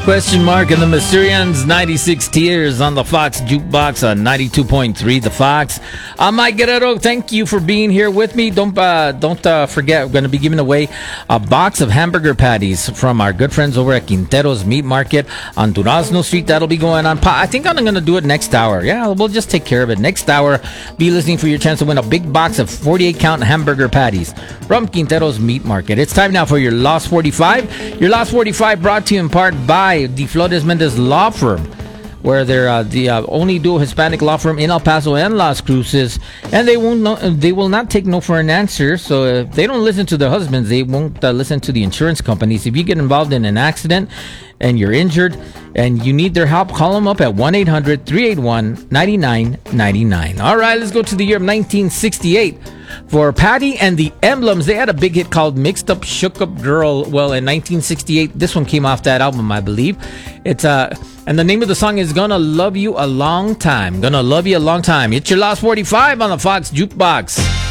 Question mark and the Mysterians, 96 Tears on the Fox Jukebox on 92.3 The Fox. Mike Guerrero, thank you for being here with me. Don't forget, we're going to be giving away a box of hamburger patties from our good friends over at Quintero's Meat Market on Durazno Street. That'll be going on. I think I'm going to do it next hour. Yeah, we'll just take care of it. Next hour, be listening for your chance to win a big box of 48-count hamburger patties from Quintero's Meat Market. It's time now for your Lost 45. Your Lost 45 brought to you in part by the Flores Mendez Law Firm, where they're the only dual Hispanic law firm in El Paso and Las Cruces, and they will not take no for an answer. So if they don't listen to their husbands, they won't listen to the insurance companies. If you get involved in an accident and you're injured and you need their help, call them up at 1-800-381-9999. All right, let's go to the year of 1968. For Patty and the Emblems, they had a big hit called Mixed Up, Shook Up Girl. Well, in 1968, this one came off that album, I believe. It's and the name of the song is Gonna Love You a Long Time. Gonna Love You a Long Time. It's your Lost 45 on the Fox Jukebox.